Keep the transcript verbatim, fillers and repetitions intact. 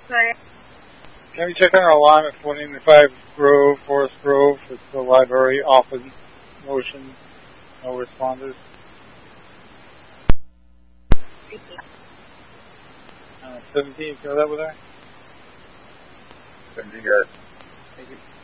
Sorry. Can you check on our alarm at four ninety-five Grove, Forest Grove? It's the library, off in motion, no responders. Uh, seventeen, you know that with her? seventeen, got it. Thank you.